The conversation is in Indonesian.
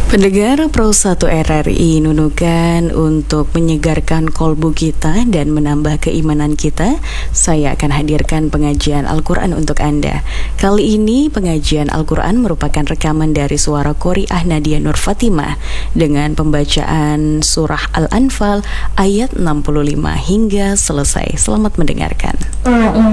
Pendengar Pro 1 RRI Nunukan, untuk menyegarkan kolbu kita dan menambah keimanan kita, saya akan hadirkan pengajian Al-Quran untuk Anda. Kali ini pengajian Al-Quran merupakan rekaman dari suara Qori'ah Nadia Nur Fatimah dengan pembacaan surah Al-Anfal ayat 65 hingga selesai. Selamat mendengarkan.